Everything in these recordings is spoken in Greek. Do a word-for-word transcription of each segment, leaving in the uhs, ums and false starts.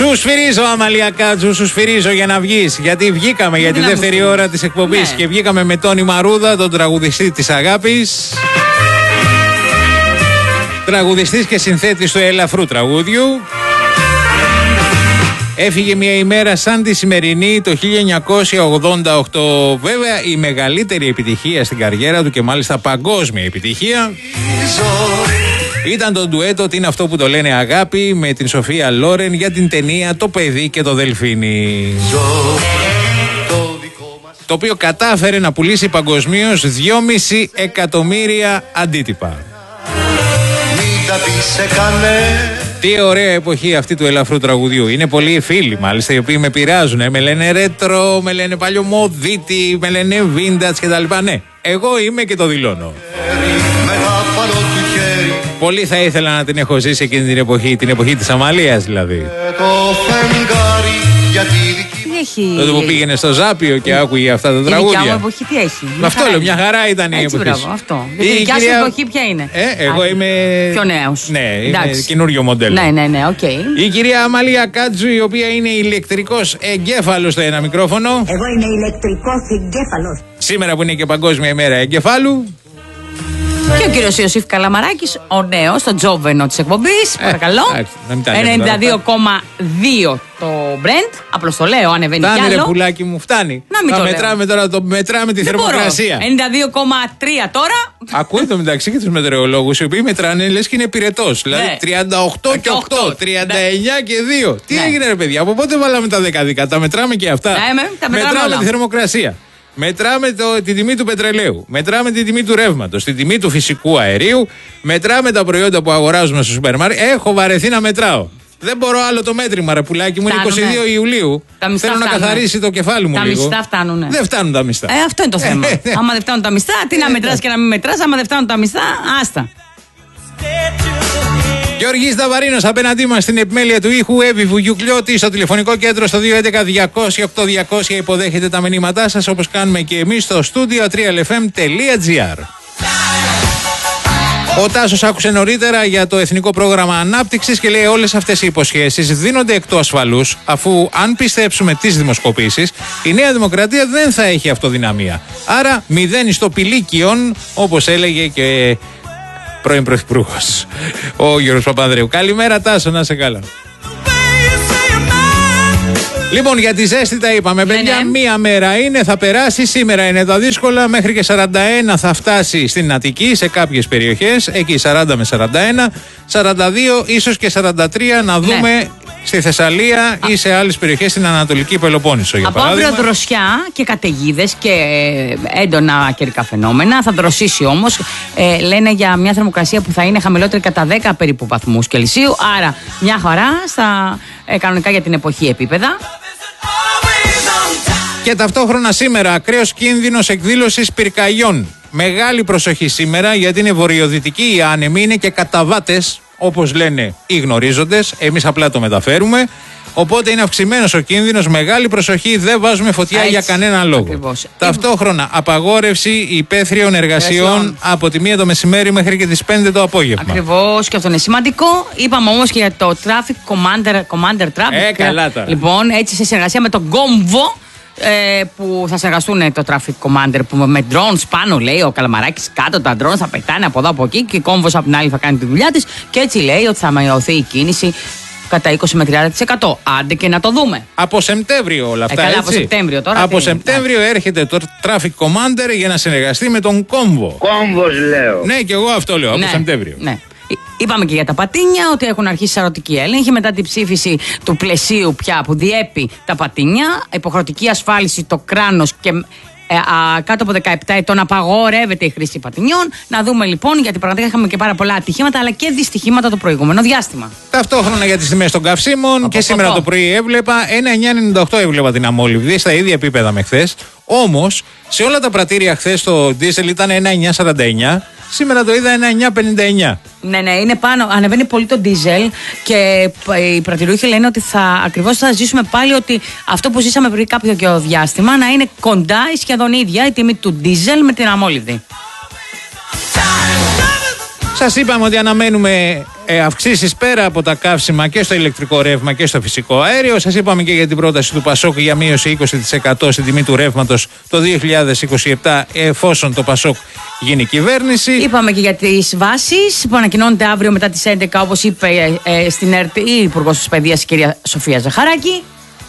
Σου σφυρίζω, Αμαλία Κάτζου, σου σφυρίζω για να βγεις. Γιατί βγήκαμε για, για τη δεύτερη ώρα της εκπομπής, ναι. Και βγήκαμε με Τόνι Μαρούδα, τον τραγουδιστή της αγάπης. Τραγουδιστής και συνθέτης του ελαφρού τραγούδιου. Έφυγε μια ημέρα σαν τη σημερινή το χίλια εννιακόσια ογδόντα οκτώ. Βέβαια η μεγαλύτερη επιτυχία στην καριέρα του και μάλιστα παγκόσμια επιτυχία ήταν το ντουέτο «Τι είναι αυτό που το λένε αγάπη» με την Σοφία Λόρεν για την ταινία «Το παιδί και το δελφίνι». Το οποίο κατάφερε να πουλήσει παγκοσμίως δυόμισι εκατομμύρια αντίτυπα. Τι ωραία εποχή αυτή του ελαφρού τραγουδιού. Είναι πολλοί φίλοι μάλιστα οι οποίοι με πειράζουν. Με λένε ρέτρο, με λένε παλιωμοδίτη, με λένε vintage κτλ. Ναι, εγώ είμαι και το δηλώνω. Πολλοί θα ήθελα να την έχω ζήσει εκείνη την εποχή, την εποχή της Αμαλίας δηλαδή. Έχει... Τότε που πήγαινε στο Ζάπιο και άκουγε αυτά τα τραγούδια. Η δικιά μου εποχή τι έχει. Με αυτό λέω, μια χαρά ήταν η έτσι, εποχή. Μπράβο, αυτό. Η, η δικιά κυρία... σου εποχή ποια είναι? Ε, εγώ Α, είμαι. Πιο νέος. Ναι, είμαι καινούριο μοντέλο. Ναι, ναι, ναι, οκ. Okay. Η κυρία Αμαλία Κάτζου, η οποία είναι ηλεκτρικός εγκέφαλος στο ένα μικρόφωνο. Εγώ είμαι ηλεκτρικός εγκέφαλος. Σήμερα που είναι και Παγκόσμια ημέρα εγκεφάλου. Και ο κύριος Ιωσήφ Καλαμαράκης, ο νέος, το τζόβενο της εκπομπής, ε, παρακαλώ. ενενήντα δύο κόμμα δύο το Brent. Απλώς το λέω, ανεβαίνει κι άλλο. Φτάνει ρε πουλάκι μου, φτάνει. Να μην θα το μετράμε λέω. τώρα, το μετράμε τη δεν θερμοκρασία. ενενήντα δύο κόμμα τρία τώρα. Ακούτε το μεταξύ και τους μετεωρολόγους, οι οποίοι μετράνε λες και είναι πυρετός. Δηλαδή ναι. τριάντα οκτώ και οκτώ, τριάντα εννιά και δύο. Τι ναι. έγινε ρε παιδιά, από πότε βάλαμε τα δεκαδικά, τα μετράμε και αυτά. Ναι, τα μετράμε, μετράμε τη θερμοκρασία. Μετράμε το, την τιμή του πετρελαίου, μετράμε την τιμή του ρεύματος, την τιμή του φυσικού αερίου, μετράμε τα προϊόντα που αγοράζουμε στο σούπερ μάρκετ. Έχω βαρεθεί να μετράω. Δεν μπορώ άλλο το μέτρημα, ρε πουλάκι μου. Είναι είκοσι δύο Ιουλίου. Θέλω φτάνουνε. να καθαρίσει το κεφάλι μου τα λίγο. Τα μισθά φτάνουνε. Δεν φτάνουν τα μισθά. Ε, αυτό είναι το θέμα. Άμα δεν φτάνουν τα μισθά, τι να μετράς και να μην μετράς. Άμα δεν φτάνουν τα μισθά, άστα. Γιώργης Δαβαρίνος απέναντί μας στην επιμέλεια του ήχου. Εύη Βουγιουκλιώτη στο τηλεφωνικό κέντρο στο δύο έντεκα διακόσια οκτώ διακόσια υποδέχεται τα μηνύματά σας όπως κάνουμε και εμείς στο στούντιο τρία ελ εφ εμ τελεία τζι άρ. Ο Τάσος άκουσε νωρίτερα για το Εθνικό Πρόγραμμα Ανάπτυξης και λέει όλες αυτές οι υποσχέσεις δίνονται εκ του ασφαλούς, αφού αν πιστέψουμε τις δημοσκοπήσεις η Νέα Δημοκρατία δεν θα έχει αυτοδυναμία. Άρα μηδέν στο πηλίκιον, όπως έλεγε και πρώην Πρωθυπουργός ο Γιώργος Παπανδρέου. Καλημέρα Τάσο, να είσαι καλά. Λοιπόν, για τη ζέστη τα είπαμε, ναι, παιδιά. Ναι. Μία μέρα είναι, θα περάσει. Σήμερα είναι τα δύσκολα. Μέχρι και σαράντα ένα θα φτάσει στην Αττική σε κάποιες περιοχές. Εκεί σαράντα με σαράντα ένα. σαράντα δύο, ίσως και σαράντα τρία. Να δούμε ναι. στη Θεσσαλία Α... ή σε άλλες περιοχές στην Ανατολική Πελοπόννησο. Για από παράδειγμα. αύριο δροσιά και καταιγίδες και έντονα καιρικά φαινόμενα. Θα δροσίσει όμως. Ε, λένε για μια θερμοκρασία που θα είναι χαμηλότερη κατά δέκα περίπου βαθμούς Κελσίου. Άρα μια χαρά στα ε, κανονικά για την εποχή επίπεδα. Και ταυτόχρονα σήμερα ακραίος κίνδυνος εκδήλωσης πυρκαγιών. Μεγάλη προσοχή σήμερα γιατί είναι βορειοδυτικοί οι άνεμοι, είναι και καταβάτες όπως λένε οι γνωρίζοντες. Εμείς απλά το μεταφέρουμε. Οπότε είναι αυξημένος ο κίνδυνος. Μεγάλη προσοχή, δεν βάζουμε φωτιά έτσι, για κανένα λόγο. Ακριβώς. Ταυτόχρονα απαγόρευση υπαίθριων εργασιών Εργασιών. από τη μία το μεσημέρι μέχρι και τις πέντε το απόγευμα. Ακριβώς, και αυτό είναι σημαντικό. Είπαμε όμως και για το Traffic Commander, Commander Traffic. Ε, καλά τώρα. Λοιπόν, έτσι σε συνεργασία με τον Κόμβο. Ε, που θα συνεργαστούν το Traffic Commander που με drones πάνω, λέει ο Καλαμαράκης, κάτω τα drones θα πετάνε από εδώ από εκεί και η Κόμβος από την άλλη θα κάνει τη δουλειά της και έτσι λέει ότι θα μειωθεί η κίνηση κατά είκοσι με τριάντα τοις εκατό. Άντε και να το δούμε. Από Σεπτέμβριο όλα αυτά. Ε, καλά, έτσι. από Σεπτέμβριο τώρα. Από τι, Σεπτέμβριο ναι. έρχεται το Traffic Commander για να συνεργαστεί με τον Κόμβο. Κόμβος λέω. Ναι, και εγώ αυτό λέω. Ναι, από Σεπτέμβριο. Ναι. Είπαμε και για τα πατίνια ότι έχουν αρχίσει σαρωτική έλεγχη μετά την ψήφιση του πλαισίου πια που διέπει τα πατίνια. Υποχρεωτική ασφάλιση, το κράνος και ε, α, κάτω από δεκαεπτά ετών απαγορεύεται η χρήση πατινιών. Να δούμε λοιπόν, γιατί πραγματικά είχαμε και πάρα πολλά ατυχήματα αλλά και δυστυχήματα το προηγούμενο διάστημα. Ταυτόχρονα για τις τιμές των καυσίμων από και σήμερα το πρωί έβλεπα ένα εννιά ενενήντα οκτώ έβλεπα την αμόλυβδη στα ίδια επίπεδα με χθες. Όμως σε όλα τα πρατήρια χθες το ντίζελ ήταν ένα εννιά σαράντα εννιά. Σήμερα το είδα ένα εννιά πενήντα εννιά. Ναι, ναι, είναι πάνω. Ανεβαίνει πολύ το ντίζελ και οι πρατηριούχοι λένε ότι θα, ακριβώς θα ζήσουμε πάλι ότι αυτό που ζήσαμε πριν κάποιο και διάστημα να είναι κοντά ή σχεδόν ίδια η τιμή του ντίζελ με την αμόλυβδη. Σας είπαμε ότι αναμένουμε ε, αυξήσεις πέρα από τα καύσιμα και στο ηλεκτρικό ρεύμα και στο φυσικό αέριο. Σας είπαμε και για την πρόταση του Πασόκ για μείωση είκοσι τοις εκατό στην τιμή του ρεύματος το δύο χιλιάδες είκοσι επτά, εφόσον το Πασόκ γίνει κυβέρνηση. Είπαμε και για τις βάσεις που ανακοινώνεται αύριο μετά τις έντεκα, όπως είπε ε, στην ΕΡΤ η Υπουργός της Παιδείας, η κυρία Σοφία Ζαχαράκη.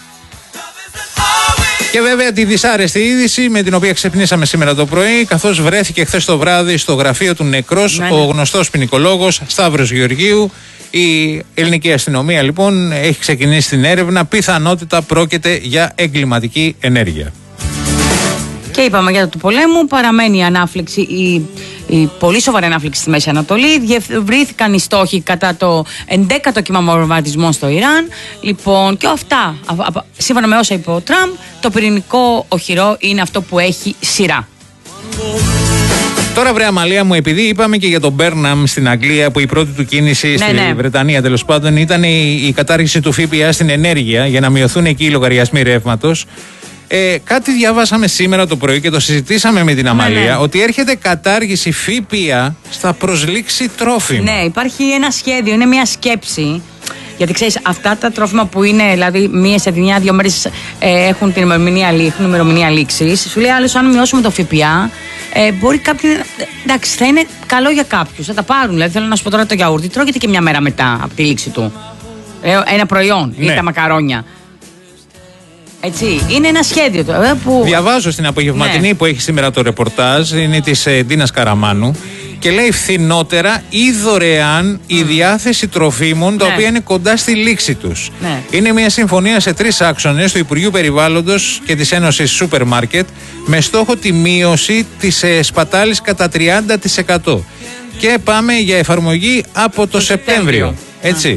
Και βέβαια τη δυσάρεστη είδηση με την οποία ξυπνήσαμε σήμερα το πρωί, καθώς βρέθηκε χθες το βράδυ στο γραφείο του νεκρός ναι, ναι. ο γνωστός ποινικολόγος Σταύρος Γεωργίου. Η ελληνική αστυνομία λοιπόν έχει ξεκινήσει την έρευνα. Πιθανότητα πρόκειται για εγκληματική ενέργεια. Και είπαμε για το του πολέμου, παραμένει η ανάφλεξη, η, η πολύ σοβαρή ανάφλεξη στη Μέση Ανατολή. Διευρύθηκαν οι στόχοι κατά το ενδέκατο κύμα βομβαρδισμών στο Ιράν. Λοιπόν, και αυτά, σύμφωνα με όσα είπε ο Τραμπ, το πυρηνικό οχυρό είναι αυτό που έχει σειρά. Τώρα βρε Αμαλία μου, επειδή είπαμε και για τον Μπέρναμ στην Αγγλία, που η πρώτη του κίνηση ναι, στη ναι. Βρετανία τέλος πάντων ήταν η, η κατάργηση του ΦΠΑ στην ενέργεια για να μειωθούν εκεί οι λογαριασμοί ρεύματος. Ε, κάτι διαβάσαμε σήμερα το πρωί και το συζητήσαμε με την Αμαλία, ναι, ναι. ότι έρχεται κατάργηση ΦΠΑ στα προσλήξη τρόφιμα. Ναι, υπάρχει ένα σχέδιο, είναι μια σκέψη. Γιατί ξέρεις, αυτά τα τρόφιμα που είναι, δηλαδή, μία σε μια, δύο μέρες ε, έχουν την ημερομηνία, λήξη, ημερομηνία λήξης. Σου λέει άλλος, αν μειώσουμε το ΦΠΑ, ε, μπορεί κάποιοι. Εντάξει, θα είναι καλό για κάποιους. Θα τα πάρουν. Δηλαδή, θέλω να σου πω τώρα το γιαούρτι, τρώγεται και μια μέρα μετά από τη λήξη του. Ε, ένα προϊόν, ναι. ή τα μακαρόνια. Έτσι, είναι ένα σχέδιο τώρα που. Διαβάζω στην απογευματινή ναι. που έχει σήμερα το ρεπορτάζ, είναι της ε, Ντίνας Καραμάνου. Και λέει φθηνότερα ή δωρεάν mm. η διάθεση τροφίμων, τα ναι. οποία είναι κοντά στη λήξη τους. Ναι. Είναι μια συμφωνία σε τρεις άξονες του Υπουργείου Περιβάλλοντος και της Ένωσης Σούπερ Μάρκετ, με στόχο τη μείωση της ε, σπατάλης κατά τριάντα τοις εκατό. Και πάμε για εφαρμογή από το, το Σεπτέμβριο. Σεπτέμβριο. Έτσι.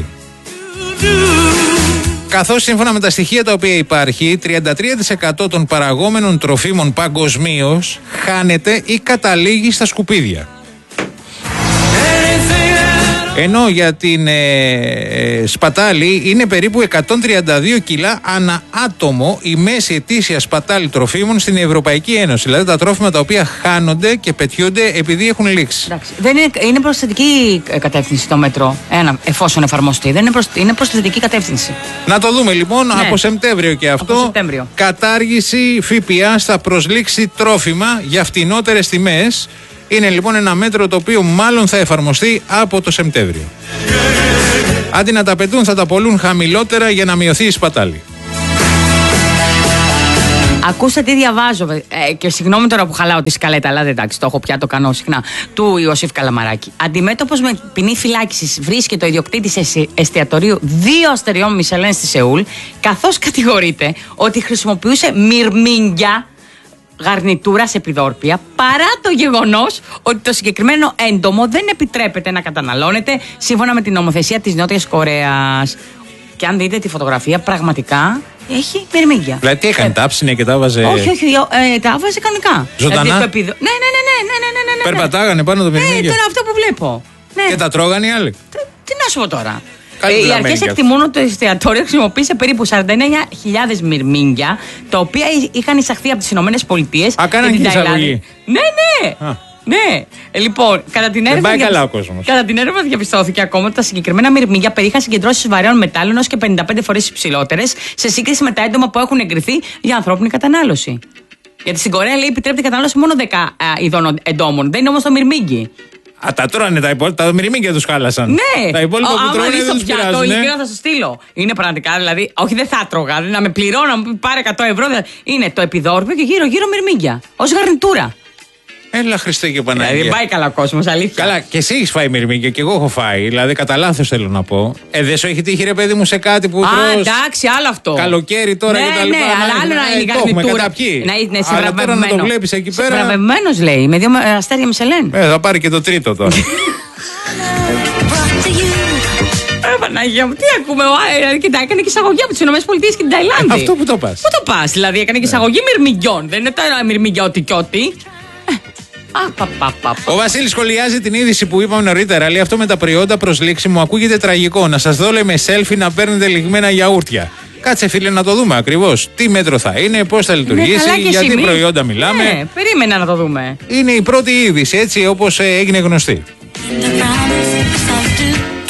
Καθώς σύμφωνα με τα στοιχεία τα οποία υπάρχει, τριάντα τρία τοις εκατό των παραγόμενων τροφίμων παγκοσμίως χάνεται ή καταλήγει στα σκουπίδια. Ενώ για την ε, ε, σπατάλη είναι περίπου εκατόν τριάντα δύο κιλά ανά άτομο η μέση ετήσια σπατάλη τροφίμων στην Ευρωπαϊκή Ένωση. Δηλαδή τα τρόφιμα τα οποία χάνονται και πετιούνται επειδή έχουν λήξει. Εντάξει. Δεν είναι, είναι προς θετική κατεύθυνση το μέτρο, ένα, εφόσον εφαρμοστεί. Δεν είναι προς, είναι προς θετική κατεύθυνση. Να το δούμε λοιπόν, ναι. από Σεπτέμβριο και αυτό. Από Σεπτέμβριο. Κατάργηση ΦΠΑ στα προσλήξη τρόφιμα για φτηνότερες τιμές. Είναι λοιπόν ένα μέτρο το οποίο μάλλον θα εφαρμοστεί από το Σεπτέμβριο. Αντί να τα πετούν, θα τα πολλούν χαμηλότερα για να μειωθεί η σπατάλη. Ακούστε τι διαβάζω, ε, και συγγνώμη τώρα που χαλάω τη σκαλέτα, αλλά εντάξει, το έχω πια, το κάνω συχνά, του Ιωσήφ Καλαμαράκη. Αντιμέτωπος με ποινή φυλάκισης βρίσκεται ο ιδιοκτήτης εστιατορίου δύο αστεριών Μισελέν στη Σεούλ, καθώς κατηγορείται ότι χρησιμοποιούσε μυρμήγκια γαρνιτούρα σε επιδόρπια, παρά το γεγονός ότι το συγκεκριμένο έντομο δεν επιτρέπεται να καταναλώνεται σύμφωνα με την νομοθεσία της Νότιας Κορέας. Και αν δείτε τη φωτογραφία, πραγματικά έχει μυρμήγκια. Δηλαδή τι έκανε, ε, τα ψήνε και τα βάζε. Όχι, όχι, ε, τα βάζε κανονικά. Ζωντανά. Δηλαδή, επιδο... Ναι, ναι, ναι, ναι, ναι, ναι, ναι, ναι. Περπατάγανε πάνω το μυρμήγκια. Ναι, τώρα αυτό που βλέπω. Ναι. Και τα τρώγανε οι άλλοι. Τι να σου πω τώρα. Ε, οι αρχές εκτιμούν ότι το εστιατόριο χρησιμοποίησε περίπου σαράντα εννέα χιλιάδες μυρμήγκια, τα οποία είχαν εισαχθεί από τις Ηνωμένες Πολιτείες. Α, κάνανε και εισαγωγή. Ναι, ναι. Α. Ναι. Λοιπόν, κατά την έρευνα, πάει καλά ο κόσμος. Κατά την έρευνα διαπιστώθηκε ακόμα ότι τα συγκεκριμένα μυρμήγκια περιείχαν συγκεντρώσεις βαρέων μετάλλων ως και πενήντα πέντε φορές υψηλότερες σε σύγκριση με τα έντομα που έχουν εγκριθεί για ανθρώπινη κατανάλωση. Γιατί στην Κορέα, λέει, επιτρέπεται η κατανάλωση μόνο δέκα ειδών εντόμων. Δεν είναι όμως το μυρμήγκι. Α, τα τρώνε τα υπόλοιπα. Τα μυρμήγκια τους χάλασαν. Ναι. Τα υπόλοιπα που τρώνε δεν τους πειράζουν. Ειλικρινά θα σου στείλω. Είναι πραγματικά, δηλαδή, όχι δεν θα τρώγα. Να με πληρώνω, να μου πάρει εκατό ευρώ. Είναι το επιδόρπιο και γύρω-γύρω μυρμήγκια. Ως γαρνιτούρα. Έλα Χριστέ και Παναγία. Δηλαδή πάει καλά ο κόσμος, αλήθεια. Καλά, και εσύ έχεις φάει μυρμήγκια και εγώ έχω φάει. Δηλαδή, κατά λάθος θέλω να πω. Ε, δεν σου έχει τύχει ρε παιδί μου σε κάτι που. Α, τρως... εντάξει, άλλο αυτό. Καλοκαίρι τώρα ναι, και τα λοιπά. Ναι, αλλά άλλο να είναι η γαρνιτούρα. Να είναι σε αλλά τώρα να το βλέπεις εκεί πέρα. Βραβευμένος λέει, με δύο αστέρια Μισελέν. Ε, θα πάρει και το τρίτο τώρα. Ε, Παναγία μου, τι ακούμε. Δηλαδή, κοιτά, έκανε και εισαγωγή από τις ΗΠΑ και την Ταϊλάνδη. Αυτό που το πας. Πού το πας, δηλαδή, έκανε και εισαγωγή μυρμηγκιών. Δεν είναι τώρα μυρμηγκιώτη κι ό,τι. Ο Βασίλης σχολιάζει την είδηση που είπαμε νωρίτερα. Λέει αυτό με τα προϊόντα προσλήξη μου ακούγεται τραγικό. Να σας δω, λέει, με selfie να παίρνετε λιγμένα γιαούρτια. Κάτσε φίλε να το δούμε ακριβώς. Τι μέτρο θα είναι, πώς θα λειτουργήσει, ναι, για τι προϊόντα μιλάμε. Ναι, περίμενα να το δούμε. Είναι η πρώτη είδηση, έτσι όπως έγινε γνωστή.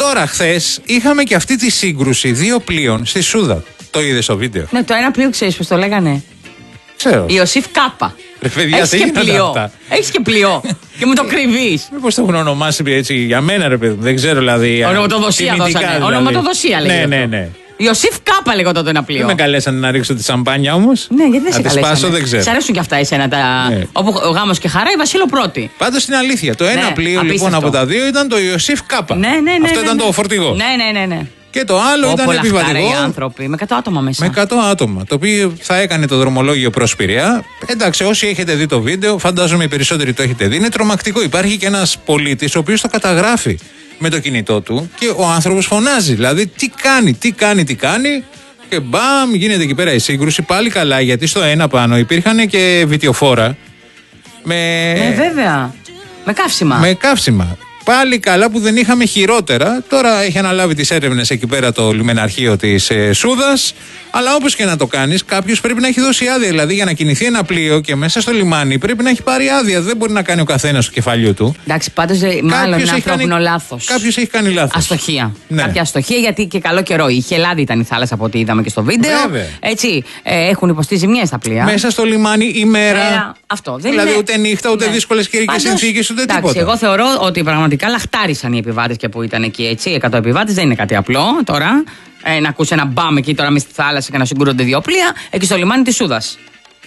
Τώρα, χθες είχαμε και αυτή τη σύγκρουση δύο πλοίων στη Σούδα. Το είδες στο βίντεο? Ναι, το ένα πλοίο ξέρεις πώς το λέγανε? Ξέρω. Ιωσήφ Κάπα. Έχεις και πλοίο. Έχεις και πλοίο. Και μου το κρυβείς. Μήπως το έχουν ονομάσει έτσι για μένα, ρε παιδί μου. Δεν ξέρω δηλαδή. Ονοματοδοσία δώσανε. Δηλαδή. Ονοματοδοσία λέγεται. Ναι, ναι, ναι. Ιωσήφ Κάπα λέγονταν το ένα πλοίο. Δεν με καλέσανε να ρίξω τη σαμπάνια όμως. Ναι, γιατί δεν σε καλέσανε? Σπάσω, δεν ξέρω. Σ' αρέσουν και αυτά εσένα τα. Ναι. Όπου ο γάμος και χαρά, η Βασίλο πρώτη. Πάντως είναι αλήθεια. Το ένα ναι, πλοίο απίστευτο. λοιπόν από τα δύο ήταν το Ιωσήφ Κάπα. Ναι, ναι, ναι. Αυτό ναι, ήταν ναι. το φορτηγό. Ναι, ναι, ναι. ναι. Και το άλλο ήταν επιβατικό. Οι άνθρωποι, με εκατό άτομα μέσα. Με εκατό άτομα. Το οποίο θα έκανε το δρομολόγιο προς Πειραιά. Εντάξει, όσοι έχετε δει το βίντεο, φαντάζομαι οι περισσότεροι το έχετε δει. Είναι τρομακτικό. Υπάρχει και ένας πολίτης ο οποίος το καταγράφει με το κινητό του και ο άνθρωπος φωνάζει. Δηλαδή, τι κάνει, τι κάνει, τι κάνει. Και μπαμ, γίνεται εκεί πέρα η σύγκρουση. Πάλι καλά, γιατί στο ένα πάνω υπήρχαν και βιτιοφόρα. Με... Ε, βέβαια. Με καύσιμα. Με καύσιμα. Πάλι καλά που δεν είχαμε χειρότερα. Τώρα έχει αναλάβει τις έρευνες εκεί πέρα το λιμεναρχείο της ε, Σούδας. Αλλά όπως και να το κάνεις, κάποιος πρέπει να έχει δώσει άδεια. Δηλαδή για να κινηθεί ένα πλοίο και μέσα στο λιμάνι πρέπει να έχει πάρει άδεια. Δεν μπορεί να κάνει ο καθένας στο κεφαλιού του. Εντάξει, πάντως μάλλον είναι ανθρώπινο λάθος. Κάποιος έχει κάνει λάθος. Αστοχία. Ναι. Κάποια αστοχία, γιατί και καλό καιρό. Η χελάδη ήταν η θάλασσα από ό,τι είδαμε και στο βίντεο. Βέβαια. Έτσι, ε, έχουν υποστεί ζημιές τα πλοία. Μέσα στο λιμάνι ημέρα. Μέρα, αυτό. Δεν δηλαδή είναι... ούτε νύχτα, ούτε ναι. δύσκολες καιρικές συνθήκες, ούτε εντάξει, τίποτα. Εγώ θεωρώ ότι πραγματικά λαχτάρισαν οι επιβάτες και που ήταν εκεί έτσι. εκατό επιβάτες δεν είναι κάτι απλό τώρα. Ε, να ακούσει ένα μπαμ εκεί τώρα μες στη θάλασσα και να συγκρούνται δύο πλοία εκεί στο λιμάνι της Σούδας.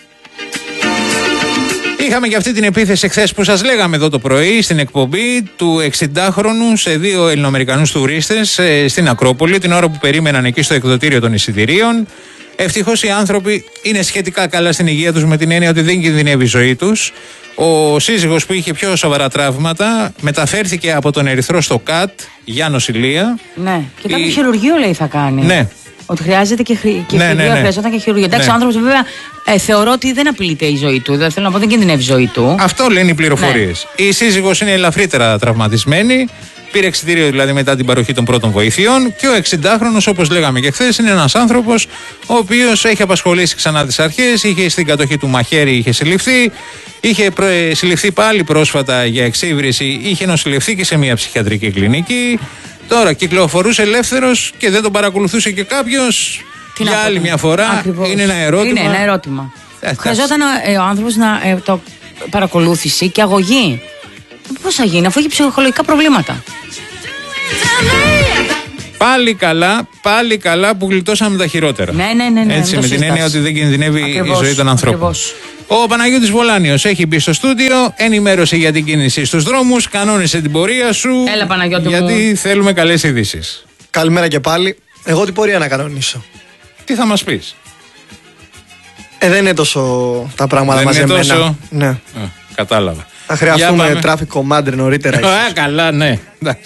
Είχαμε και αυτή την επίθεση χθες που σας λέγαμε εδώ το πρωί στην εκπομπή του εξηντάχρονου σε δύο Ελληνοαμερικανούς τουρίστες ε, στην Ακρόπολη την ώρα που περίμεναν εκεί στο εκδοτήριο των εισιτηρίων. Ευτυχώς οι άνθρωποι είναι σχετικά καλά στην υγεία τους με την έννοια ότι δεν κινδυνεύει η ζωή τους. Ο σύζυγος που είχε πιο σοβαρά τραύματα μεταφέρθηκε από τον Ερυθρό στο ΚΑΤ για νοσηλεία. Ναι, και κάποιο η... χειρουργείο λέει θα κάνει. Ναι. Ότι χρειάζεται και, χρη... και ναι, χειρουργείο, ναι, ναι. χρειαζόταν και χειρουργείο. Εντάξει, ναι. Ο άνθρωπος βέβαια ε, θεωρώ ότι δεν απειλείται η ζωή του. Δεν θέλω να πω, δεν κινδυνεύει η ζωή του. Αυτό λένε οι πληροφορίες. Ναι. Η σύζυγος είναι ελαφρύτερα τραυματισμένη. Πήρε εξιτήριο δηλαδή μετά την παροχή των πρώτων βοηθειών. Και ο εξηντάχρονος, όπως λέγαμε και χθες, είναι ένας άνθρωπος ο οποίος έχει απασχολήσει ξανά τις αρχές. Είχε στην κατοχή του μαχαίρι, είχε συλληφθεί. Είχε προ... συλληφθεί πάλι πρόσφατα για εξύβριση. Είχε νοσηλευθεί και σε μια ψυχιατρική κλινική. Τώρα κυκλοφορούσε ελεύθερος και δεν τον παρακολουθούσε και κάποιος. Για άλλη μια φορά. Ακριβώς. Είναι ένα ερώτημα. Είναι ένα ερώτημα. Ε, Χρειαζόταν ε, ο άνθρωπος να ε, το παρακολούθηση και αγωγή. Πώς θα γίνει, αφού έχει ψυχολογικά προβλήματα. Πάλι καλά, πάλι καλά που γλιτώσαμε τα χειρότερα. Ναι, ναι, ναι. ναι Έτσι, με την έννοια ότι δεν κινδυνεύει ακριβώς, η ζωή των ανθρώπων. Ακριβώς. Ο Παναγιώτης Βολάνιος έχει μπει στο στούντιο, ενημέρωσε για την κίνηση στους δρόμους, κανόνισε την πορεία σου. Έλα, Παναγιώτη μου. Γιατί θέλουμε καλές ειδήσεις. Καλημέρα και πάλι. Εγώ την πορεία να κανονίσω. Τι θα μας πεις? Ε, δεν είναι τόσο τα πράγματα δεν μαζεμένα. Είναι τόσο... Ναι. Α, κατάλαβα. Θα χρειαστούμε traffic commander νωρίτερα. Α, καλά, ναι.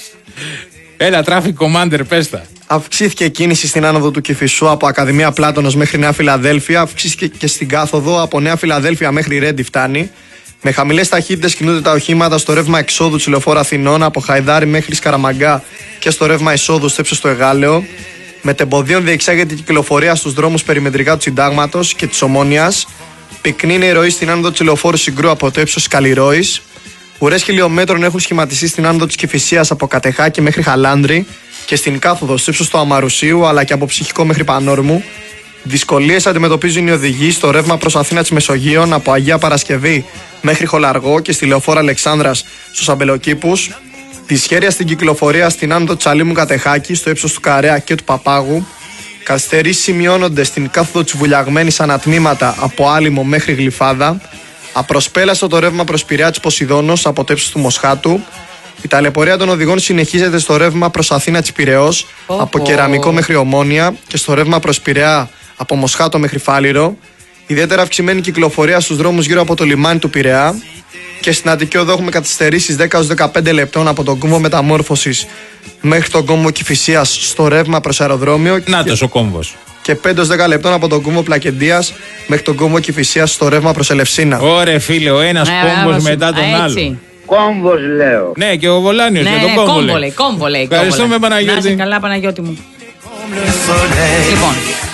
Έλα, traffic commander, πες τα. Αυξήθηκε η κίνηση στην άνοδο του Κηφισού από Ακαδημία Πλάτωνος μέχρι Νέα Φιλαδέλφια. Αυξήθηκε και στην κάθοδο από Νέα Φιλαδέλφια μέχρι Ρέντι φτάνει. Με χαμηλές ταχύτητες κινούνται τα οχήματα στο ρεύμα εξόδου της Λεωφόρου Αθηνών από Χαϊδάρι μέχρι Σκαραμαγκά και στο ρεύμα εισόδου στο ύψος του Εγάλεο. Μετεμποδίων διεξάγεται η κυκλοφορία στους δρόμους περιμετρικά του Συντάγματος και της Ομόνοιας. Πυκνή είναι η ροή στην άνοδο της Λεωφόρου Συγκρού από το ύψος της Καλλιρόης. Ουρές χιλιόμετρων έχουν σχηματιστεί στην άνοδο της Κηφισίας από Κατεχάκη μέχρι Χαλάνδρη και στην κάθοδο στο ύψος του Αμαρουσίου αλλά και από Ψυχικό μέχρι Πανόρμου. Δυσκολίες αντιμετωπίζουν οι οδηγοί στο ρεύμα προς Αθήνα της Μεσογείων από Αγία Παρασκευή μέχρι Χολαργό και στη Λεωφόρο Αλεξάνδρας στους Αμπελοκήπους. Δυσχέρεια στην κυκλοφορία στην άνοδο Τσαλίμου Κατεχάκη στο ύψος του Καρέα και του Παπάγου. Καθυστερήσεις σημειώνονται στην κάθοδο της Βουλιαγμένης ανατμήματα από Άλυμο μέχρι Γλυφάδα. Απροσπέλαστο το ρεύμα προς Πειραιά της Ποσειδώνος από το ύψος του Μοσχάτου. Η ταλαιπωρία των οδηγών συνεχίζεται στο ρεύμα προς Αθήνα της Πειραιώς oh, από oh. Κεραμικό μέχρι Ομόνια και στο ρεύμα προς Πειραιά από Μοσχάτο μέχρι Φάληρο. Ιδιαίτερα αυξημένη κυκλοφορία στους δρόμους γύρω από το λιμάνι του Πειραιά. Και στην Αττική Οδό έχουμε καθυστερήσεις δέκα με δεκαπέντε λεπτών από τον κόμβο Μεταμόρφωσης μέχρι τον κόμβο Κηφισίας στο ρεύμα προς αεροδρόμιο. Νάτος ο κόμβος. Και πέντε με δέκα λεπτών από τον κόμβο Πλακεντίας μέχρι τον κόμβο Κηφισίας στο ρεύμα προς Ελευσίνα. Ωραία, φίλε, ο ένας ναι, κόμβος μετά τον άλλο. Κόμβος λέω. Ναι, και ο Βολάνιος ναι, για τον ναι, κόμβο λέει. Κόμβο λέει. Ευχαριστούμε, Παναγιώτη. Να είσαι καλά, Παναγιώτη μου. Λοιπόν,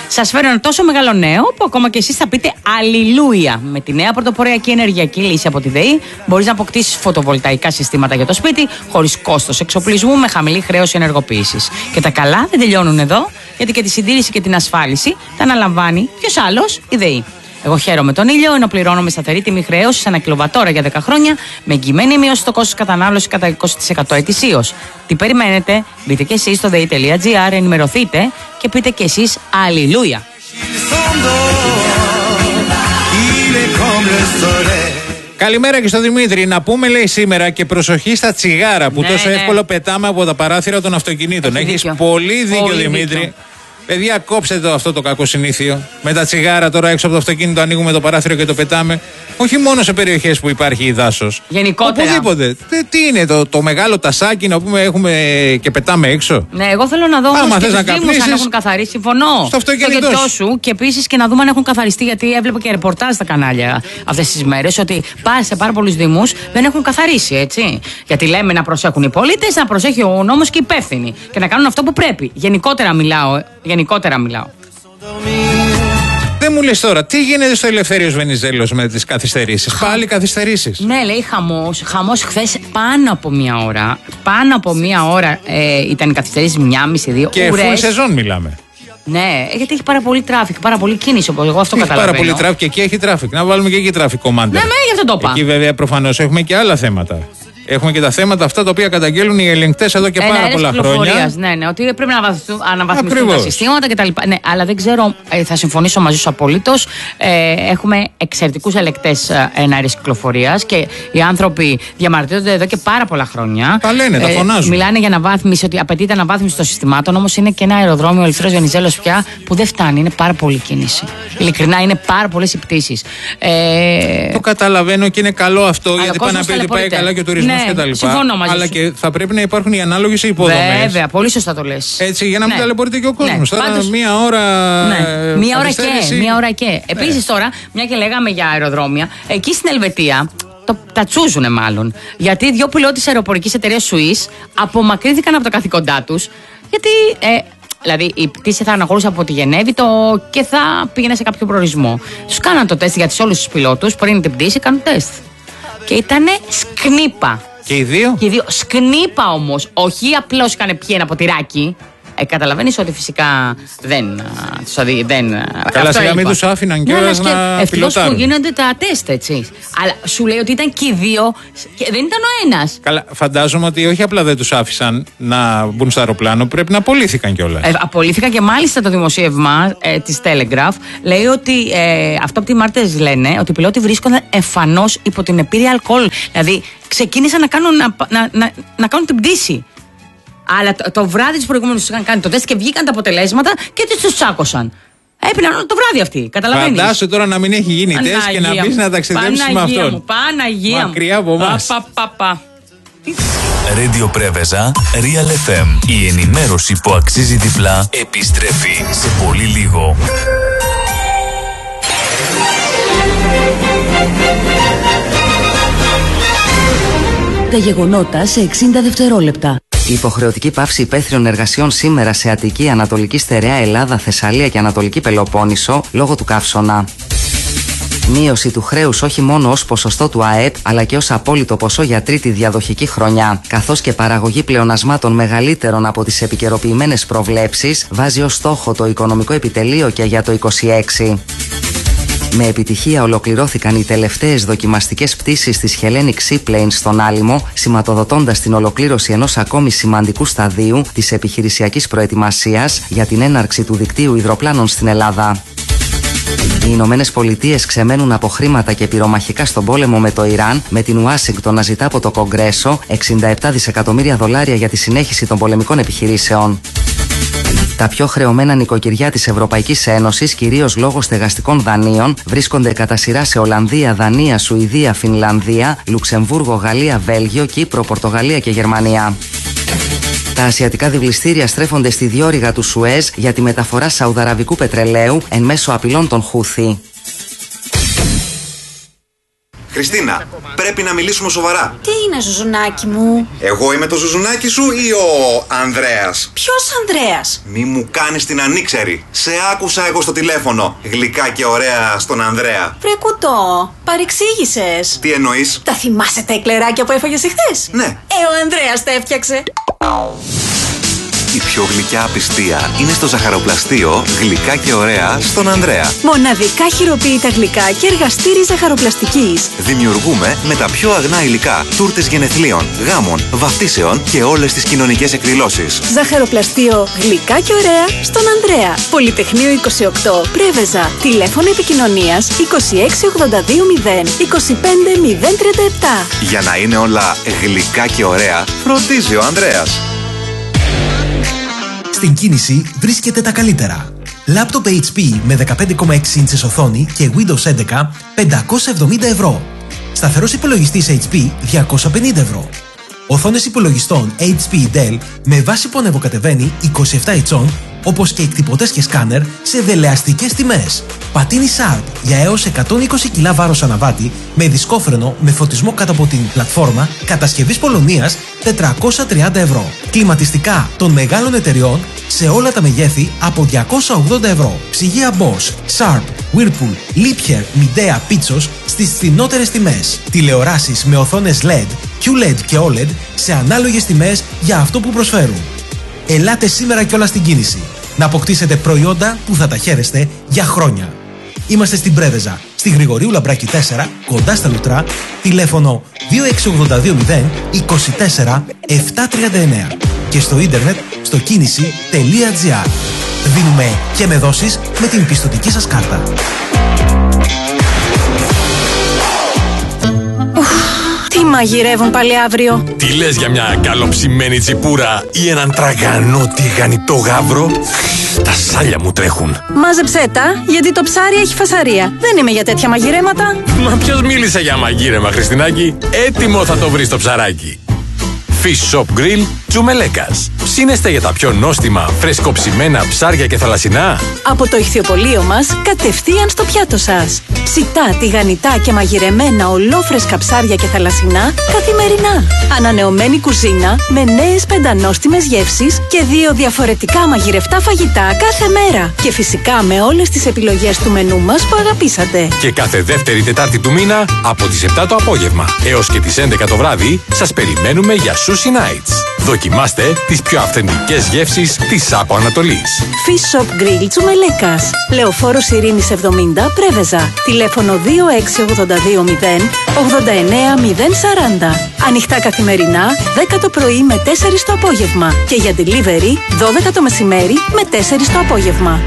Σας φέρω ένα τόσο μεγάλο νέο που ακόμα και εσείς θα πείτε αλληλούια. Με τη νέα πρωτοποριακή ενεργειακή λύση από τη ΔΕΗ μπορείς να αποκτήσεις φωτοβολταϊκά συστήματα για το σπίτι χωρίς κόστος εξοπλισμού, με χαμηλή χρέωση ενεργοποίησης. Και τα καλά δεν τελειώνουν εδώ, γιατί και τη συντήρηση και την ασφάλιση τα αναλαμβάνει ποιος άλλος? Η ΔΕΗ. Εγώ χαίρομαι τον ήλιο, ενώ πληρώνω με σταθερή τιμή χρέωση ένα κιλοβατόρα για δέκα χρόνια, με εγγυημένη μείωση στο κόστος κατανάλωσης κατά είκοσι τοις εκατό ετησίως. Τι περιμένετε? Μπείτε και εσείς στο δέη τελεία τζι άρ, ενημερωθείτε και πείτε και εσείς αλληλούια. Καλημέρα και στο Δημήτρη. Να πούμε, λέει, σήμερα και προσοχή στα τσιγάρα που ναι, τόσο ναι. εύκολα πετάμε από τα παράθυρα των αυτοκινήτων. Έχει Έχεις δίκιο. πολύ δίκιο, Πολύ Δημήτρη. δίκιο. Παιδιά, κόψτε το αυτό το κακό συνήθειο. Με τα τσιγάρα τώρα έξω από το αυτοκίνητο ανοίγουμε το παράθυρο και το πετάμε. Όχι μόνο σε περιοχές που υπάρχει δάσος. Γενικότερα. Οπουδήποτε. Τι, τι είναι το, το μεγάλο τασάκι να πούμε έχουμε και πετάμε έξω. Ναι, εγώ θέλω να δω Άμα όμως και θες τους να Δήμους καπνίσεις, αν έχουν καθαρίσει. Συμφωνώ. στο αυτοκίνητό Το κεντρό σου. σου και επίσης και να δούμε αν έχουν καθαριστεί. Γιατί έβλεπα και ρεπορτάζ στα κανάλια αυτές τις μέρες ότι πά- σε πάρα πολλούς Δήμους δεν έχουν καθαρίσει, έτσι. Γιατί λέμε να προσέχουν οι πολίτες, να προσέχει ο νόμος και οι υπεύθυνοι. Και να κάνουν αυτό που πρέπει. Γενικότερα μιλάω. ε. Γενικότερα μιλάω. Δεν μου λες τώρα, τι γίνεται στο Ελευθέριος Βενιζέλος με τις καθυστερήσεις? Πάλι καθυστερήσεις. Ναι, λέει χαμός. Χαμός χθες πάνω από μία ώρα. Πάνω από μία ώρα ε, ήταν οι καθυστερήσεις, μία μισή, δύο Και ώρες. full σεζόν μιλάμε. Ναι, γιατί έχει πάρα πολύ τράφικ, πάρα πολύ κίνηση. Όπως εγώ αυτό Έχει καταλαβαίνω. πάρα πολύ τράφικ και εκεί έχει τράφικ. Να βάλουμε και εκεί τράφικ κομμάντερ. Ναι, ναι, γι' αυτό το είπα. Εκεί βέβαια προφανώς έχουμε και άλλα θέματα. Έχουμε και τα θέματα αυτά τα οποία καταγγέλνουν οι ελεγκτές εδώ και Ένα πάρα αέρας πολλά κυκλοφορίας, χρόνια. Ναι, ναι, ότι πρέπει να αναβαθμιστούν, αναβαθμιστούν τα Ακριβώς. συστήματα κτλ. Ναι, αλλά δεν ξέρω, ε, θα συμφωνήσω μαζί σου απολύτως. Ε, έχουμε εξαιρετικούς ελεγκτές αέρας κυκλοφορίας και οι άνθρωποι διαμαρτύρονται εδώ και πάρα πολλά χρόνια. Τα λένε, τα φωνάζουν. Μιλάνε για αναβάθμιση, ότι απαιτείται αναβάθμιση των συστημάτων, όμως είναι και ένα αεροδρόμιο, ο Ελευθέριος Βενιζέλος πια, που δεν φτάνει. Είναι πάρα πολύ κίνηση. Ειλικρινά, είναι πάρα πολλές οι πτήσεις. Ε, Το καταλαβαίνω και είναι καλό αυτό, Αλλά γιατί ο πάει να κόσμος πει ότι πάει ταλαιπωρείται. καλά και ο τουρισμός Ναι, κτλ. συμφωνώ μαζί Αλλά σου. και θα πρέπει να υπάρχουν οι ανάλογες υποδομές. Βέβαια, πολύ σωστά το λες. Έτσι, για να μην Ναι. ταλαιπωρείται και ο κόσμος. Ναι, Τώρα πάντως- μία ώρα. Ναι. ε, Μία ώρα και. καθυστέρηση. Μία ώρα και. Επίσης τώρα, μια και λέγαμε για αεροδρόμια, εκεί στην Ελβετία το, τα τσούζουνε μάλλον. Γιατί δύο πιλότοι αεροπορικής εταιρείας Swiss απομακρύνθηκαν από τα καθήκοντά τους. Γιατί. Ε, Δηλαδή η πτήση θα αναχωρούσε από τη Γενέβη το... και θα πήγαινε σε κάποιο προορισμό. Τους κάναν το τεστ για όλους τους πιλότους πριν την πτήση, κάνουν τεστ. Και ήτανε σκνίπα. Και οι δύο. Και οι δύο. Σκνίπα όμως, όχι απλώς είχαν πιει ένα ποτηράκι. Ε, καταλαβαίνεις ότι φυσικά δεν. α, τους αδει- δεν α, Καλά, αυτό σιγά μην είπα. τους άφηναν Ναι, κιόλας ναι, και να ευτυχώς πιλοτάρουν. που γίνονται τα τεστ, έτσι. Αλλά σου λέει ότι ήταν και οι δύο και δεν ήταν ο ένας. Καλά, φαντάζομαι ότι όχι απλά δεν τους άφησαν να μπουν στο αεροπλάνο, πρέπει να απολύθηκαν κιόλας. Ε, απολύθηκαν και μάλιστα το δημοσίευμα ε, της Telegraph λέει ότι ε, αυτό από τη μάρτυρες λένε ότι οι πιλότοι βρίσκονταν εμφανώς υπό την επίρρεια αλκοόλ. Δηλαδή ξεκίνησαν να κάνουν, να, να, να, να κάνουν την πτήση. Αλλά το, το βράδυ του προηγούμενου του είχαν κάνει το τεστ και βγήκαν τα αποτελέσματα και τι του τσάκωσαν. Έπιναν όλο το βράδυ αυτοί. Καταλαβαίνεις. Φαντάσου τώρα να μην έχει γίνει τεστ και να Παναγία μπει μου. να ταξιδέψει με Παναγία αυτόν. μου, Παναγία μου. Μακριά από εμάς. Πα, πα, πα. Radio Πρέβεζα, Real εφ εμ. Η ενημέρωση που αξίζει διπλά επιστρέφει σε πολύ λίγο. Τα γεγονότα σε εξήντα δευτερόλεπτα. Η υποχρεωτική πάυση υπαίθριων εργασιών σήμερα σε Αττική, Ανατολική Στερεά, Ελλάδα, Θεσσαλία και Ανατολική Πελοπόννησο λόγω του καύσωνα. Μείωση του χρέους όχι μόνο ως ποσοστό του ΑΕΠ αλλά και ως απόλυτο ποσό για τρίτη διαδοχική χρονιά, καθώς και παραγωγή πλεονασμάτων μεγαλύτερων από τις επικαιροποιημένες προβλέψεις, βάζει ως στόχο το Οικονομικό Επιτελείο και για το είκοσι έξι. Με επιτυχία ολοκληρώθηκαν οι τελευταίες δοκιμαστικές πτήσεις της Hellenic Seaplanes στον Άλυμο, σηματοδοτώντας την ολοκλήρωση ενός ακόμη σημαντικού σταδίου της επιχειρησιακής προετοιμασίας για την έναρξη του δικτύου υδροπλάνων στην Ελλάδα. Οι Ηνωμένες Πολιτείες ξεμένουν από χρήματα και πυρομαχικά στον πόλεμο με το Ιράν, με την Ουάσιγκτον να ζητά από το Κογκρέσο εξήντα επτά δισεκατομμύρια δολάρια για τη συνέχιση των πολεμικών επιχειρήσεων. Τα πιο χρεωμένα νοικοκυριά της Ευρωπαϊκής Ένωσης, κυρίως λόγω στεγαστικών δανείων, βρίσκονται κατά σειρά σε Ολλανδία, Δανία, Σουηδία, Φινλανδία, Λουξεμβούργο, Γαλλία, Βέλγιο, Κύπρο, Πορτογαλία και Γερμανία. Τα ασιατικά διβληστήρια στρέφονται στη διόρυγα του Σουέζ για τη μεταφορά σαουδαραβικού πετρελαίου εν μέσω απειλών των Χούθη. Χριστίνα, πρέπει να μιλήσουμε σοβαρά. Τι είναι, Ζουζουνάκι μου? Εγώ είμαι το Ζουζουνάκι σου ή ο Ανδρέας? Ποιος Ανδρέας? Μη μου κάνεις την ανήξερη. Σε άκουσα εγώ στο τηλέφωνο. Γλυκά και ωραία στον Ανδρέα. Βρε κουτό, παρεξήγησες. Τι εννοείς? Τα θυμάσαι τα εκλεράκια που έφαγες εχθές? Ναι. Ε, ο Ανδρέας τα έφτιαξε. Η πιο γλυκιά απιστία είναι στο ζαχαροπλαστείο Γλυκά και ωραία στον Ανδρέα. Μοναδικά χειροποίητα γλυκά και εργαστήρι ζαχαροπλαστικής. Δημιουργούμε με τα πιο αγνά υλικά τούρτες γενεθλίων, γάμων, βαφτίσεων και όλες τις κοινωνικές εκδηλώσεις. Ζαχαροπλαστείο Γλυκά και ωραία στον Ανδρέα. Πολυτεχνείο είκοσι οκτώ, Πρέβεζα. Τηλέφωνο επικοινωνίας είκοσι έξι ογδόντα δύο μηδέν είκοσι πέντε μηδέν τριάντα επτά. Για να είναι όλα γλυκά και ωραία, φροντίζει ο Ανδρέας. Στην κίνηση βρίσκεται τα καλύτερα. Λάπτοπ έιτς πι με δεκαπέντε κόμμα έξι ίντσες οθόνη και Windows έντεκα πεντακόσια εβδομήντα ευρώ. Σταθερός υπολογιστής έιτς πι διακόσια πενήντα ευρώ. Οθόνες υπολογιστών έιτς πι Dell με βάση που ανεβοκατεβαίνει είκοσι επτά ιντσών, όπως και εκτυπωτές και σκάνερ σε δελεαστικές τιμές. Πατίνι Sharp για έως εκατόν είκοσι κιλά βάρος αναβάτη με δισκόφρενο με φωτισμό κάτω από την πλατφόρμα κατασκευής Πολωνίας τετρακόσια τριάντα ευρώ. Κλιματιστικά των μεγάλων εταιριών σε όλα τα μεγέθη από διακόσια ογδόντα ευρώ. Ψυγεία Bosch, Sharp, Whirlpool, Liebherr, Midea, Pitsos στις φθηνότερες τιμές. Τηλεοράσεις με οθόνες ελ ι ντι, κιου ελ ι ντι και ο ελ ι ντι σε ανάλογες τιμές για αυτό που προσφέρουν. Ελάτε σήμερα κιόλας στην κίνηση να αποκτήσετε προϊόντα που θα τα χαίρεστε για χρόνια. Είμαστε στην Πρέβεζα, στη Γρηγορίου Λαμπράκη τέσσερα, κοντά στα Λουτρά, τηλέφωνο δύο έξι ογδόντα δύο μηδέν είκοσι τέσσερα επτακόσια τριάντα εννέα και στο ίντερνετ στο κίνηση τελεία τζι άρ. Δίνουμε και με δόσεις με την πιστωτική σας κάρτα. Τι μαγειρεύουν πάλι αύριο? Τι λες για μια καλοψημένη τσιπούρα ή έναν τραγανό τηγανιτό γάβρο? Τα σάλια μου τρέχουν. Μάζεψέ τα, γιατί το ψάρι έχει φασαρία. Δεν είμαι για τέτοια μαγειρέματα. Μα ποιος μίλησε για μαγείρεμα, Χριστινάκη? Έτοιμο θα το βρεις το ψαράκι. Fish Shop Grill Τζουμελέκας. Ψήνεστε για τα πιο νόστιμα, φρεσκοψημένα ψάρια και θαλασσινά? Από το ηχθιοπωλείο μας, κατευθείαν στο πιάτο σας. Ψητά, τηγανιτά και μαγειρεμένα ολόφρεσκα ψάρια και θαλασσινά καθημερινά. Ανανεωμένη κουζίνα με νέες πεντανόστιμες γεύσεις και δύο διαφορετικά μαγειρευτά φαγητά κάθε μέρα. Και φυσικά με όλες τις επιλογές του μενού μας που αγαπήσατε. Και κάθε δεύτερη Τετάρτη του μήνα από τις επτά το απόγευμα έως και τις έντεκα το βράδυ σας περιμένουμε για Sushi Nights. Δοκιμάστε τις πιο αυθεντικές γεύσεις της Άπο Ανατολής. Fish Shop Grill Τσουμελέκας. Λεωφόρος Ειρήνης εβδομήντα, Πρέβεζα. Τηλέφωνο δύο έξι ογδόντα δύο μηδέν ογδόντα εννέα μηδέν σαράντα. Ανοιχτά καθημερινά, δέκα το πρωί με τέσσερις το απόγευμα. Και για delivery, δώδεκα το μεσημέρι με τέσσερις το απόγευμα.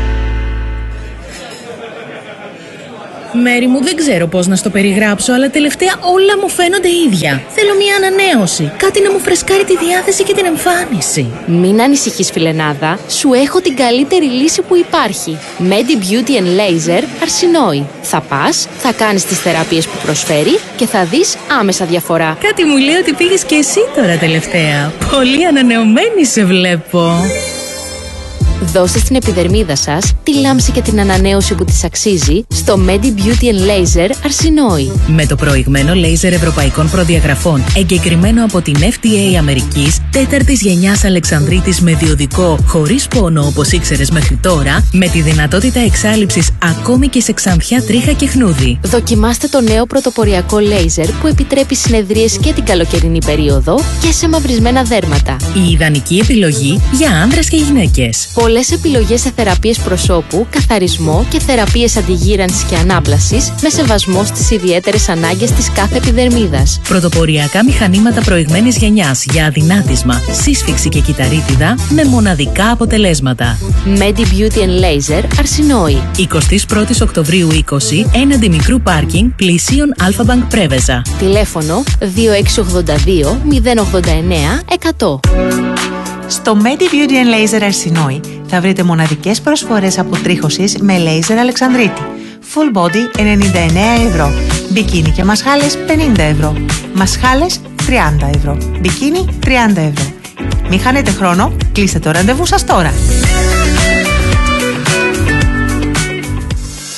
Μέρη μου, δεν ξέρω πώς να στο περιγράψω, αλλά τελευταία όλα μου φαίνονται ίδια. Θέλω μια ανανέωση. Κάτι να μου φρεσκάρει τη διάθεση και την εμφάνιση. Μην ανησυχείς, φιλενάδα. Σου έχω την καλύτερη λύση που υπάρχει. Medi Beauty and Laser Αρσινόη. Θα πας, θα κάνεις τις θεραπείες που προσφέρει και θα δεις άμεσα διαφορά. Κάτι μου λέει ότι πήγες και εσύ τώρα τελευταία. Πολύ ανανεωμένη σε βλέπω. Δώστε στην επιδερμίδα σας τη λάμψη και την ανανέωση που της αξίζει στο Medi Beauty and Laser Αρσινόη. Με το προηγμένο λέιζερ ευρωπαϊκών προδιαγραφών, εγκεκριμένο από την εφ ντι έι Αμερικής, τέταρτης γενιάς Αλεξανδρίτης με διοδικό χωρίς πόνο όπως ήξερες μέχρι τώρα, με τη δυνατότητα εξάλειψης ακόμη και σε ξανθιά, τρίχα και χνούδι. Δοκιμάστε το νέο πρωτοποριακό λέιζερ που επιτρέπει συνεδρίες και την καλοκαιρινή περίοδο και σε μαυρισμένα δέρματα. Η ιδανική επιλογή για άνδρες και γυναίκες. Πολλές επιλογές σε θεραπείες προσώπου, καθαρισμό και θεραπείες αντιγύρανσης και ανάπλασης με σεβασμό στις ιδιαίτερες ανάγκες της κάθε επιδερμίδας. Πρωτοποριακά μηχανήματα προηγμένης γενιάς για αδυνάτισμα, σύσφυξη και κυταρίτιδα με μοναδικά αποτελέσματα. Medi Beauty and Laser Αρσινόη. εικοστή πρώτη Οκτωβρίου είκοσι, έναντι μικρού πάρκινγκ, πλησίον Alpha Bank Πρέβεζα. Τηλέφωνο δύο έξι ογδόντα δύο μηδέν ογδόντα εννέα εκατό. Στο Medi Beauty and Laser Αρσινόη θα βρείτε μοναδικές προσφορές αποτρίχωσης με λέιζερ Αλεξανδρίτη. Full body ενενήντα εννέα ευρώ. Μπικίνι και μασχάλες πενήντα ευρώ. Μασχάλες τριάντα ευρώ. Μπικίνι τριάντα ευρώ. Μην χάνετε χρόνο, κλείστε το ραντεβού σας τώρα.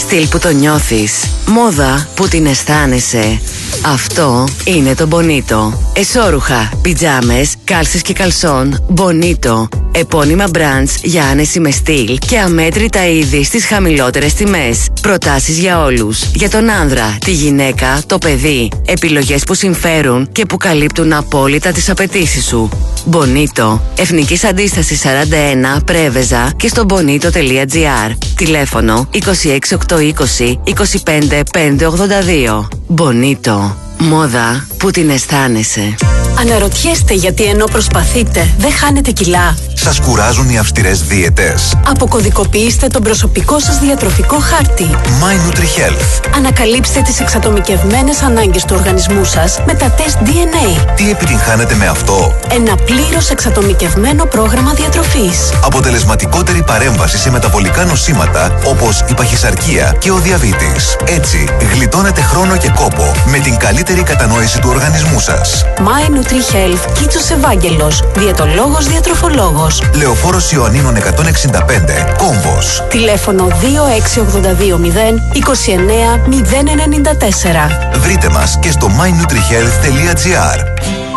Στυλ που το νιώθεις. Μόδα που την αισθάνεσαι. Αυτό είναι το Bonito. Εσώρουχα, πιτζάμες, κάλσες και καλσόν. Bonito. Επώνυμα brands για άνεση με στυλ και αμέτρητα είδη στις χαμηλότερες τιμές. Προτάσεις για όλους. Για τον άνδρα, τη γυναίκα, το παιδί. Επιλογές που συμφέρουν και που καλύπτουν απόλυτα τις απαιτήσεις σου. Bonito. Εθνικής Αντίστασης σαράντα ένα, Πρέβεζα και στο bonito τελεία gr. Τηλέφωνο είκοσι έξι οκτακόσια είκοσι είκοσι πέντε πεντακόσια ογδόντα δύο. Bonito. Μόδα που την αισθάνεσαι. Αναρωτιέστε γιατί ενώ προσπαθείτε δεν χάνετε κιλά. Σας κουράζουν οι αυστηρές δίαιτες? Αποκωδικοποιήστε τον προσωπικό σας διατροφικό χάρτη. My NutriHealth. Ανακαλύψτε τις εξατομικευμένες ανάγκες του οργανισμού σας με τα τεστ ντι εν έι. Τι επιτυγχάνετε με αυτό? Ένα πλήρως εξατομικευμένο πρόγραμμα διατροφής. Αποτελεσματικότερη παρέμβαση σε μεταβολικά νοσήματα όπως η παχυσαρκία και ο διαβήτης. Έτσι, γλιτώνετε χρόνο και κόπο με την καλύτερη κατανόηση του οργανισμού σας. My NutriHealth, Κίτσος Ευάγγελος, διαιτολόγος διατροφολόγος. Λεωφόρος Ιωαννίνων εκατόν εξήντα πέντε, Κόμβος. Τηλέφωνο δύο έξι οκτώ δύο μηδέν είκοσι εννέα μηδέν ενενήντα τέσσερα. Βρείτε μας και στο my nutrihealth τελεία gr.